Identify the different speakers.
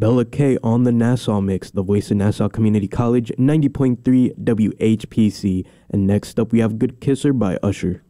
Speaker 1: Bella K on the Nassau Mix, the voice of Nassau Community College, 90.3 WHPC. And next up, we have Good Kisser by Usher.